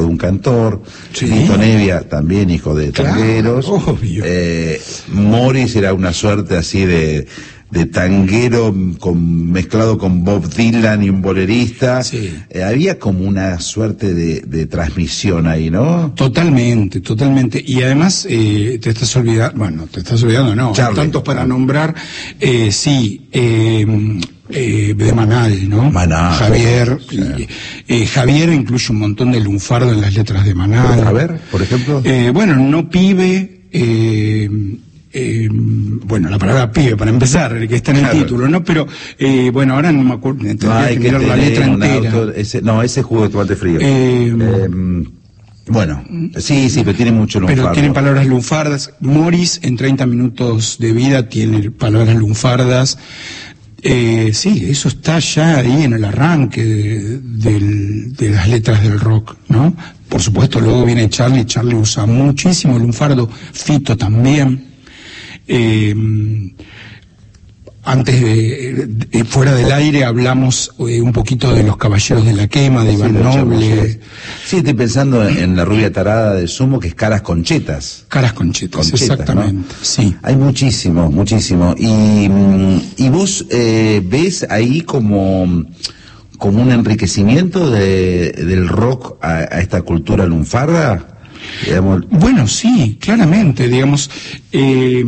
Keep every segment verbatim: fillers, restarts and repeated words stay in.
de un cantor, Sí. Lito Nevia también hijo de Claro, tangueros, obvio. eh, Morris era una suerte así de de tanguero con, mezclado con Bob Dylan y un bolerista. Sí. Eh, había como una suerte de, de transmisión ahí, ¿no? Totalmente, totalmente. Y además, eh, te estás olvidando, bueno, te estás olvidando, no, Charlie. tantos para nombrar, eh, sí, eh, eh, de Manal, ¿no? Manal. Javier, Sí. y, eh, Javier incluye un montón de lunfardo en las letras de Manal. A ver, por ejemplo. Eh, bueno, No Pibe, eh, Eh, bueno, la palabra pibe para empezar, el que está en el Claro. título, ¿no? Pero, eh, bueno, ahora no me acuerdo, tendría No, hay que que mirar la tener letra un entera. auto, ese, no, ese jugo de tomate frío. Eh, Eh, bueno, sí, sí, pero tiene mucho lunfardo. Pero tienen palabras lunfardas. Morris, en treinta minutos de vida, tiene palabras lunfardas. Eh, sí, eso está ya ahí en el arranque de, del- de las letras del rock, ¿no? Por supuesto, luego viene Charlie. Charlie usa muchísimo lunfardo. Fito también. Eh, antes de, de- fuera del aire hablamos eh, un poquito de Los Caballeros de la Quema, de Iván Sí, los Noble, chamuyeros. Sí, estoy pensando en, en la rubia tarada de Sumo, que es Caras Conchetas. Caras Conchetas, Conchetas, exactamente, ¿no? sí. Hay muchísimo, muchísimo. Y, mm, y vos eh, ves ahí como, como un enriquecimiento de, del rock a, a esta cultura lunfarda. Digamos, Bueno, sí, claramente, digamos, eh,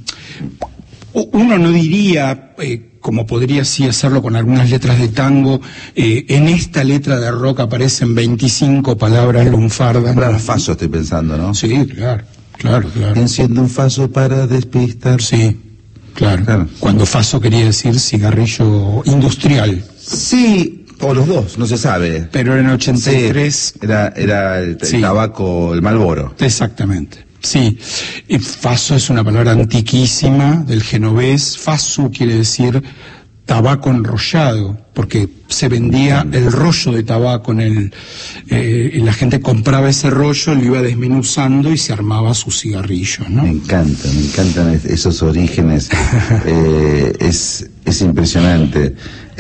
uno no diría, eh, como podría sí hacerlo con algunas letras de tango, eh, en esta letra de rock aparecen veinticinco palabras lunfardas. palabras faso estoy pensando, ¿no? Sí, claro, claro, claro. Enciendo un faso para despistar. Sí, claro. Claro. Cuando faso quería decir cigarrillo industrial, Sí, o los dos, no se sabe. pero en ochenta y tres... Sí, era, era el, el Sí. tabaco, el Marlboro. Exactamente, sí. Y faso es una palabra antiquísima del genovés. Fasu quiere decir tabaco enrollado, porque se vendía el rollo de tabaco en el... Eh, y la gente compraba ese rollo, lo iba desmenuzando y se armaba su cigarrillo, ¿no? Me encanta, me encantan es- esos orígenes. Eh, es, es impresionante.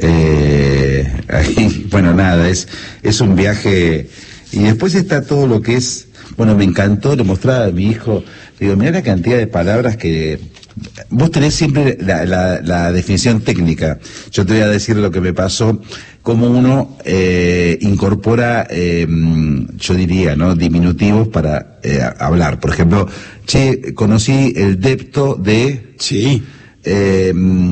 Eh, ahí, bueno, nada, es, es un viaje. Y después está todo lo que es. Bueno, me encantó, le mostraba a mi hijo. Digo, mira la cantidad de palabras que. Vos tenés siempre la, la, la definición técnica. Yo te voy a decir lo que me pasó, cómo uno eh, incorpora, eh, yo diría, ¿no? Diminutivos para eh, hablar. Por ejemplo, che, conocí el depto de... Sí. Eh,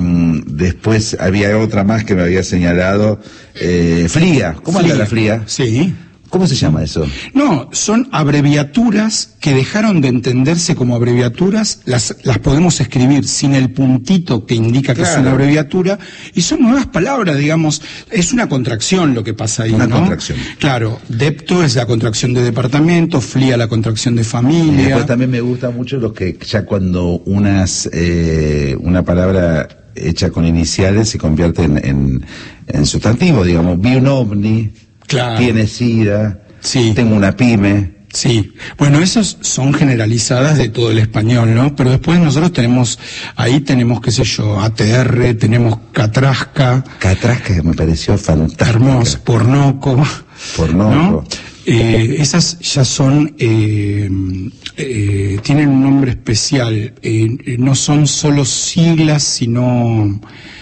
después había otra más que me había señalado, eh, fría. ¿Cómo anda la fría? Sí. ¿Cómo se llama eso? No, son abreviaturas que dejaron de entenderse como abreviaturas, las, las podemos escribir sin el puntito que indica que Claro. es una abreviatura, y son nuevas palabras, digamos, es una contracción lo que pasa ahí, Una ¿no? contracción. Claro, depto es la contracción de departamento, flia la contracción de Y familia. después también me gusta mucho los que ya cuando unas eh, una palabra hecha con iniciales se convierte en, en, en sustantivo, digamos, vi un ovni, Claro. tiene sida, Sí. tengo una pyme. Sí, bueno, esas son generalizadas de todo el español, ¿no? Pero después nosotros tenemos, ahí tenemos, qué sé yo, A T R, tenemos Catrasca, Catrasca, que me pareció fantástica. Hermoso, Pornoco, Pornoco. ¿no? Eh, esas ya son, eh, eh, tienen un nombre especial, eh, eh, no son solo siglas, sino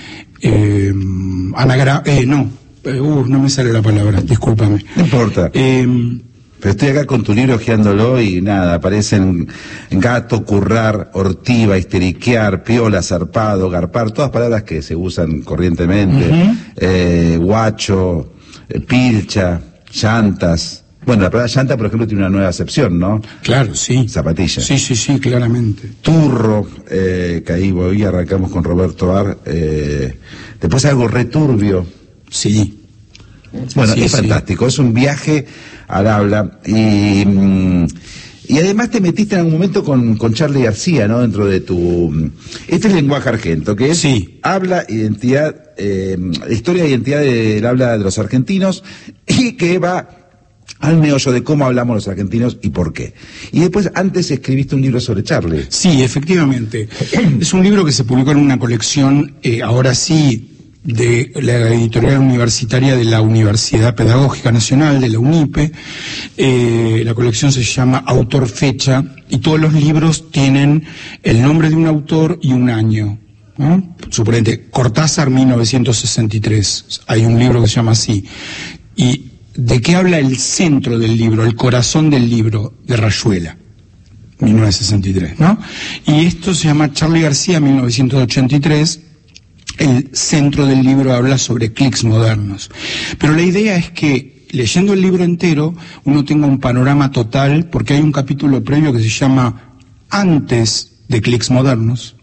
eh, anagra, eh, no, eh, uh, no me sale la palabra, discúlpame. No importa. Eh, Pero estoy acá con tu libro hojeándolo y nada, aparecen gato, currar, ortiva, histeriquear, piola, zarpado, garpar, todas palabras que se usan corrientemente, Ujú. eh, guacho, eh, pilcha, llantas. Bueno, la palabra llanta, por ejemplo, tiene una nueva acepción, ¿no? claro, sí. Zapatilla. Sí, sí, sí, claramente. Turro, eh, que ahí voy, arrancamos con Roberto Ar, eh, después algo returbio. Sí. Bueno, Sí, es sí. fantástico, es un viaje al habla y, mm, y además te metiste en algún momento con, con Charlie García, ¿no? Dentro de tu... Este es lenguaje argento, que es Sí. habla, identidad, eh, historia e identidad del habla de los argentinos y que va al meollo de cómo hablamos los argentinos y por qué. Y después, antes escribiste un libro sobre Charlie. Sí, efectivamente. Es un libro que se publicó en una colección, eh, ahora sí, de la editorial universitaria de la Universidad Pedagógica Nacional, de la UNIPE. Eh, la colección se llama Autor Fecha, y todos los libros tienen el nombre de un autor y un año, ¿no? Suponete, Cortázar, mil novecientos sesenta y tres, hay un libro que se llama así. ¿Y de qué habla el centro del libro, el corazón del libro? De Rayuela, mil novecientos sesenta y tres, ¿no? Y esto se llama Charly García, mil novecientos ochenta y tres. El centro del libro habla sobre clics modernos. Pero la idea es que, leyendo el libro entero, uno tenga un panorama total, porque hay un capítulo previo que se llama Antes de clics modernos.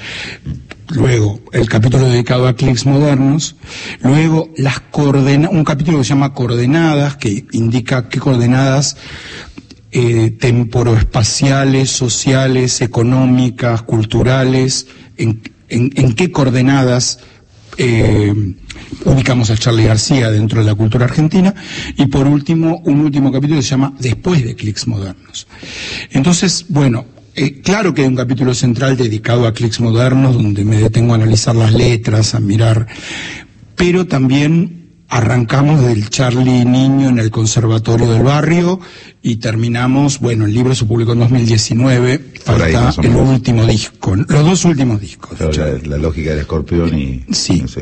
Luego, el capítulo dedicado a clics modernos. Luego, las coordenadas, un capítulo que se llama Coordenadas, que indica qué coordenadas eh, temporoespaciales, sociales, económicas, culturales, en En, en qué coordenadas eh, ubicamos a Charly García dentro de la cultura argentina. Y por último, un último capítulo que se llama Después de clics modernos. Entonces, bueno, eh, claro que hay un capítulo central dedicado a clics modernos, donde me detengo a analizar las letras, a mirar, pero también arrancamos del Charly niño en el conservatorio del barrio y terminamos, bueno, el libro se publicó en dos mil diecinueve, falta el último disco, los dos últimos discos. Claro, la, la lógica del escorpión y... Sí. No sé,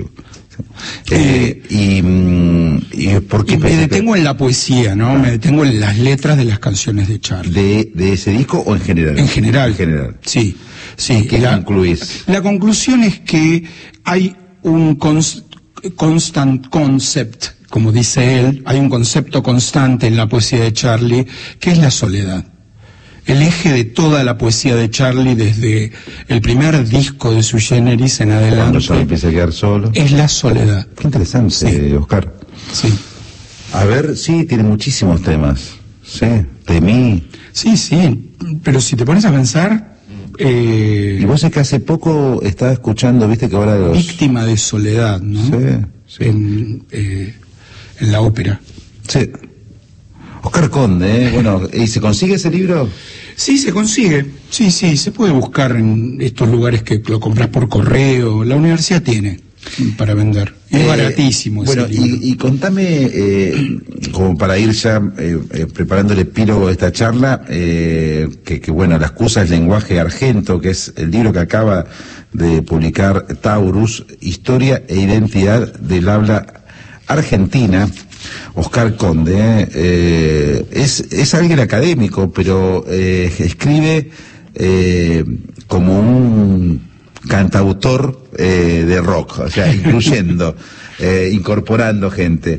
eh, y, y, ¿por qué y me detengo en la poesía, ¿no? Ah. Me detengo en las letras de las canciones de Charly. ¿De, de ese disco o en general? En general. En general. Sí, sí. ¿Qué la, concluís? La conclusión es que hay un cons, constant concept, como dice él, hay un concepto constante en la poesía de Charly, que es la soledad. El eje de toda la poesía de Charly, desde el primer disco de Sui Generis en adelante, cuando ya empieza a quedar solo, es la soledad. Qué interesante, sí. Oscar. Sí. A ver, sí, tiene muchísimos temas. Sí, de mí. Sí, sí, pero si te pones a pensar... Eh, y vos es que hace poco estaba escuchando, viste que ahora los... Víctima de soledad, ¿no? Sí, sí. En, eh, en la ópera. Sí. Oscar Conde, ¿eh? Bueno, ¿y se consigue ese libro? Sí, se consigue. Sí, sí, se puede buscar en estos lugares que lo compras por correo. La universidad tiene para vender. Es eh, baratísimo ese bueno, libro. Y, y contame, eh, como para ir ya eh, eh, preparando el epílogo de esta charla, eh, que, que bueno, La excusa es lenguaje argento, que es el libro que acaba de publicar Taurus, Historia e Identidad del Habla Argentina. Oscar Conde, eh, es, es alguien académico, pero eh, escribe eh, como un cantautor eh, de rock, o sea, incluyendo, eh, incorporando gente.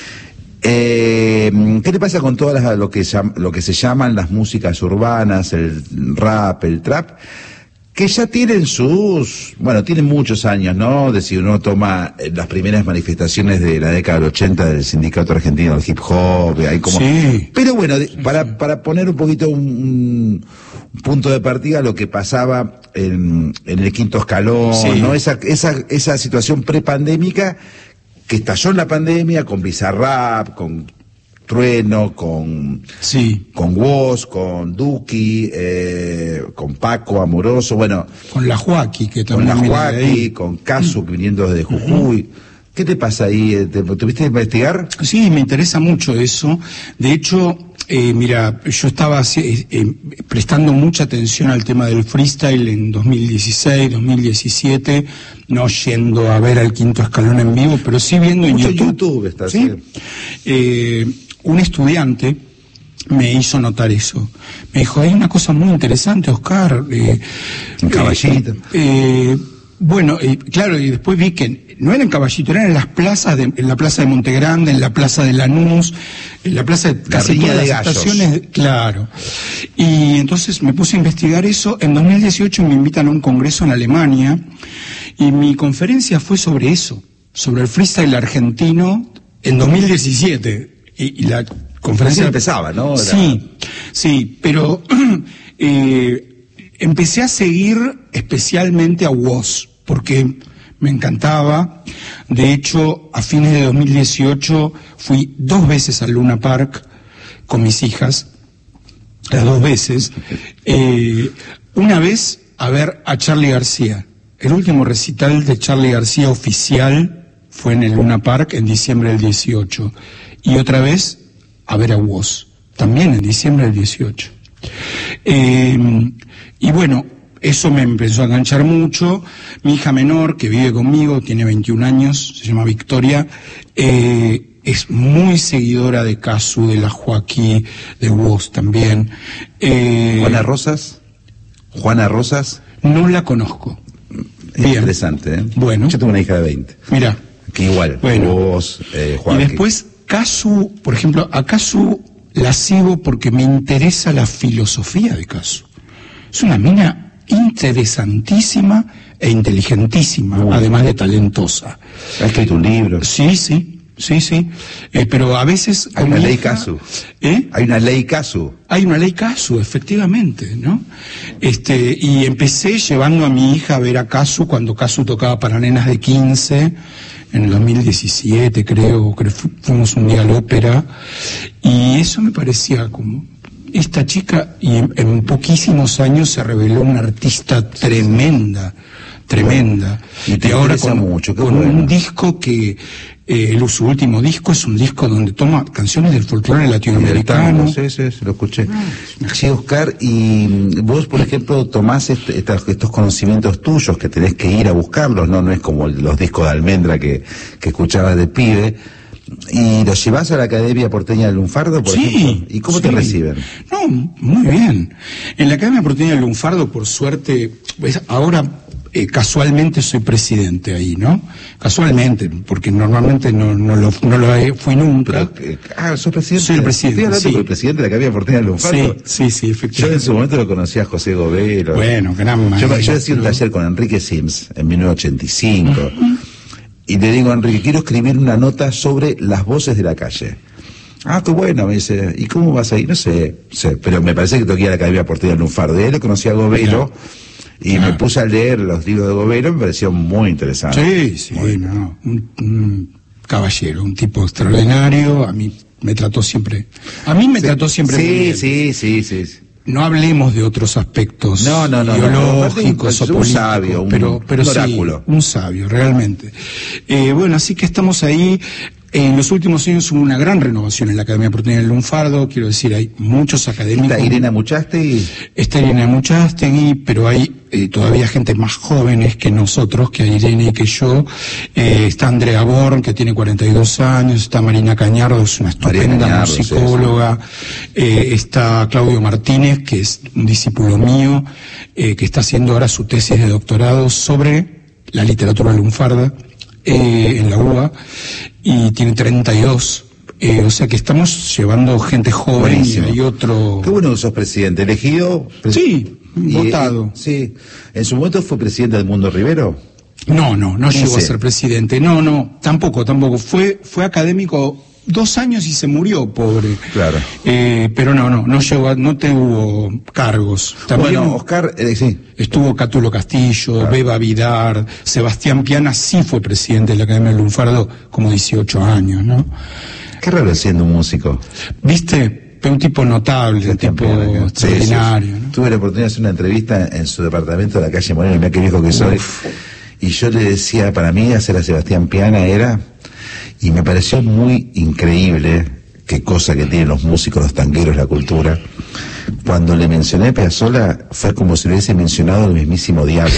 Eh, ¿Qué le pasa con todas las, lo que lo que se llaman las músicas urbanas, el rap, el trap? Que ya tienen sus, bueno, tienen muchos años, ¿no? De si uno toma las primeras manifestaciones de la década del ochenta del Sindicato Argentino del Hip Hop, hay como... Sí. Pero bueno, para, para poner un poquito un, un punto de partida lo que pasaba en, en el quinto escalón, sí. ¿No? Esa, esa, esa situación prepandémica que estalló en la pandemia con Bizarrap, con Trueno, con sí. con Woz, con Duki, eh, con Paco Amoroso, bueno, con la Joaquí, que también con la Joaquí, con Casu, mm. viniendo desde Jujuy. Uh-huh. ¿Qué te pasa ahí? ¿Te, ¿Tuviste que investigar? Sí, me interesa mucho eso. De hecho, eh, mira, yo estaba eh, eh, prestando mucha atención al tema del freestyle en dos mil dieciséis, dos mil diecisiete, no yendo a ver al quinto escalón en vivo, pero sí viendo mucho en YouTube. YouTube está, ¿sí? Eh, un estudiante me hizo notar eso. Me dijo, hay una cosa muy interesante, Oscar. Eh, en Caballito. Eh, eh, bueno, eh, claro, y después vi que no era en Caballito, eran en las plazas, de, en la plaza de Montegrande, en la plaza de Lanús, en la plaza de casi todas las estaciones, claro. Y entonces me puse a investigar eso. En dos mil dieciocho me invitan a un congreso en Alemania y mi conferencia fue sobre eso, sobre el freestyle argentino en dos mil diecisiete. Y, y la conferencia sí, empezaba, ¿no? Era... Sí, sí, pero eh, empecé a seguir especialmente a Woz, porque me encantaba. De hecho, a fines de dos mil dieciocho fui dos veces al Luna Park con mis hijas, las dos veces. Eh, una vez a ver a Charly García, el último recital de Charly García oficial fue en el Luna Park en diciembre del dieciocho. Y otra vez a ver a Woz, también en diciembre del dieciocho. Eh, y bueno, eso me empezó a enganchar mucho. Mi hija menor, que vive conmigo, tiene veintiún años, se llama Victoria, eh, es muy seguidora de Casu, de la Joaquí, de Woz también. Eh, ¿Juana Rosas? ¿Juana Rosas? No la conozco. Es Bien. Interesante, ¿eh? Bueno. Yo tengo una hija de veinte. Mira. Que igual, bueno. Woz, eh, Joaquí. Y después, Casu, por ejemplo, a Casu la sigo porque me interesa la filosofía de Casu. Es una mina interesantísima e inteligentísima, uh. además de talentosa. ¿Ha escrito un libro? Sí, sí, sí, sí. Eh, pero a veces... Hay una ley Casu. ¿Eh? Hay una ley Casu. Hay una ley Casu, efectivamente, ¿no? Este, y empecé llevando a mi hija a ver a Casu cuando Casu tocaba para nenas de quince, en el dos mil diecisiete, creo, creo fuimos un día al ópera, y eso me parecía como... Esta chica, y en, en poquísimos años se reveló una artista tremenda, tremenda. Y te y ahora con, mucho, qué con bueno. un disco que, eh, su último disco es un disco donde toma canciones del folclore latinoamericano. Sí, sí, sí, lo escuché. Sí, Oscar, y vos, por ejemplo, tomás este, estos, estos conocimientos tuyos que tenés que ir a buscarlos, ¿no? No es como los discos de Almendra que, que escuchabas de pibe. ¿Y los llevas a la Academia Porteña del Lunfardo, por sí, ejemplo? ¿Y cómo sí. te reciben? No, muy bien. En la Academia Porteña del Lunfardo, por suerte, pues ahora eh, casualmente soy presidente ahí, ¿no? Casualmente, porque normalmente no, no, lo, no lo fui nunca. Pero, eh, ah, ¿sos presidente? Soy el presidente, Estoy hablando sí. con el presidente de la Academia Porteña del Lunfardo. Sí, sí, sí, efectivamente. Yo en su momento lo conocía a José Govelo. Bueno, gran maestro. Yo, yo hacía un taller con Enrique Sims en mil novecientos ochenta y cinco. Uh-huh. Y le digo a Enrique, quiero escribir una nota sobre las voces de la calle. Ah, qué bueno, me dice. ¿Y cómo vas ahí? No sé, sé pero me parece que tengo que ir a la Academia Porteña del Lunfardo. Y ahí le conocí a Govelo y ah. me puse a leer los libros de Govelo, me pareció muy interesante. Sí, sí, muy no, un, un caballero, un tipo extraordinario. A mí me trató siempre, a mí me sí, trató siempre sí, muy bien. Sí, sí, sí, sí. No hablemos de otros aspectos no, no, no, ideológicos no, no, no, o políticos, un sabio, un, pero, pero un oráculo. Sí, un sabio, realmente. Eh, bueno, así que estamos ahí. En los últimos años hubo una gran renovación en la Academia Porteña del Lunfardo, quiero decir, hay muchos académicos. Está Irena Muchastegui. Está Irena Muchastegui, pero hay eh, todavía gente más jóvenes que nosotros, que Irene y que yo. Eh, está Andrea Born, que tiene cuarenta y dos años, está Marina Cañardo, es una estupenda Cañardo, musicóloga, sí, sí. Eh, está Claudio Martínez, que es un discípulo mío, eh, que está haciendo ahora su tesis de doctorado sobre la literatura lunfarda. Eh, en la U B A, y tiene treinta y dos, eh, o sea que estamos llevando gente joven. Buenísimo. Y hay otro... Qué bueno que sos presidente, elegido... Pres... Sí, y, votado. Y, sí, ¿en su momento fue presidente del Mundo Rivero? No, no, no llegó a ser presidente, no, no, tampoco, tampoco, fue, fue académico dos años y se murió, pobre. Claro. Eh, pero no, no, no llegó, a, no tuvo cargos. También bueno, Oscar, eh, sí. Estuvo Cátulo Castillo, claro. Beba Vidar, Sebastián Piana sí fue presidente de la Academia del Lunfardo como dieciocho años, ¿no? Qué raro siendo un músico. ¿Viste? Un tipo notable, un tipo Piana, extraordinario. Sí, sí. ¿No? Tuve la oportunidad de hacer una entrevista en su departamento de la calle Moreno, mira qué viejo que soy. Uf. Y yo le decía, para mí hacer a Sebastián Piana era... Y me pareció muy increíble, qué cosa que tienen los músicos, los tangueros, la cultura. Cuando le mencioné a Piazzolla, fue como si le hubiese mencionado el mismísimo diablo.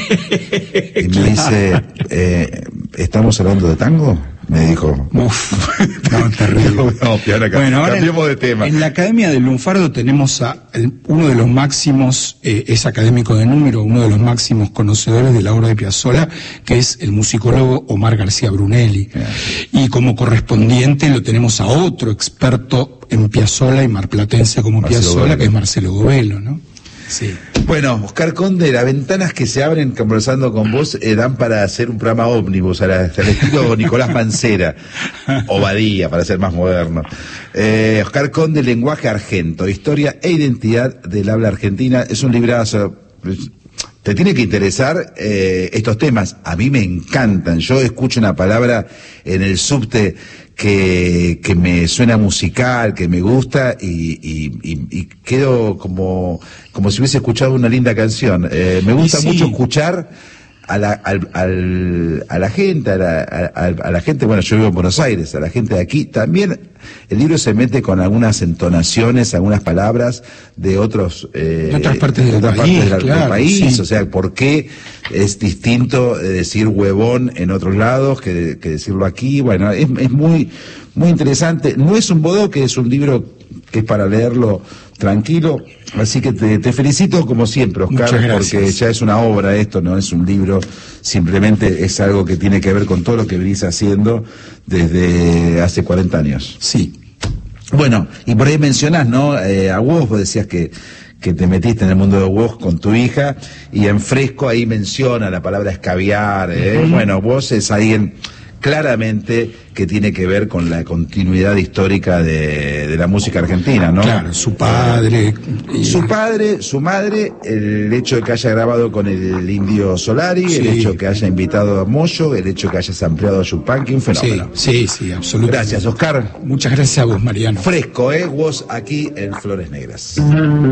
Y me dice, eh, ¿estamos hablando de tango? Me dijo. Uf, no, terrible. No, no, Piana, bueno, ahora cambiemos en, de tema. En la Academia del Lunfardo tenemos a el, uno de los máximos, eh, es académico de número, uno de los máximos conocedores de la obra de Piazzolla, que es el musicólogo Omar García Brunelli. Yeah. Y como correspondiente lo tenemos a otro experto en Piazzolla y marplatense como Piazzolla, que es Marcelo Govelo, ¿no? Sí. Bueno, Oscar Conde, las ventanas que se abren conversando con vos eh, dan para hacer un programa ómnibus al, al estilo Nicolás Mancera o Badía, para ser más moderno. Eh, Oscar Conde, Lenguaje Argento, Historia e Identidad del Habla Argentina. Es un librazo. Te tiene que interesar eh, estos temas. A mí me encantan. Yo escucho una palabra en el subte que, que me suena musical, que me gusta y, y, y, y quedo como, como si hubiese escuchado una linda canción. Eh, me gusta sí. mucho escuchar a la, al, al, a la gente, a la, a, a la gente, bueno, yo vivo en Buenos Aires, a la gente de aquí, también el libro se mete con algunas entonaciones, algunas palabras de otros, eh, de otras partes del otras país, partes del, claro, del país, sí. O sea, ¿por qué es distinto decir huevón en otros lados que, que decirlo aquí? Bueno, es, es muy, muy interesante. No es un bodoque, es un libro que es para leerlo tranquilo, así que te, te felicito como siempre, Oscar, porque ya es una obra esto, no es un libro, simplemente es algo que tiene que ver con todo lo que venís haciendo desde hace cuarenta años. Sí. Bueno, y por ahí mencionás, ¿no? Eh, a vos, vos decías que que te metiste en el mundo de vos con tu hija, y en Fresco ahí menciona la palabra escabiar, ¿eh? Uh-huh. Bueno, vos es alguien claramente que tiene que ver con la continuidad histórica de, de la música argentina, ¿no? Claro, su padre. Y... Su padre, su madre, el hecho de que haya grabado con el Indio Solari, sí. El hecho de que haya invitado a Moyo, el hecho de que hayas ampliado a Yupanqui, un fenómeno. Sí, sí, sí, absolutamente. Gracias, Oscar. Muchas gracias a vos, Mariano. Fresco, ¿eh? Vos aquí en Flores Negras.